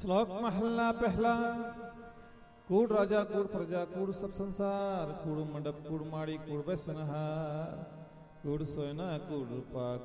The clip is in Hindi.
श्लोक महला पहला। कूड़ राजा कूड़ प्रजा कूड़ सब संसार, कूड़ मंडप कूड़ माड़ी कूड़ बैसनहार, कूड़ सोयना कूड़ रूपा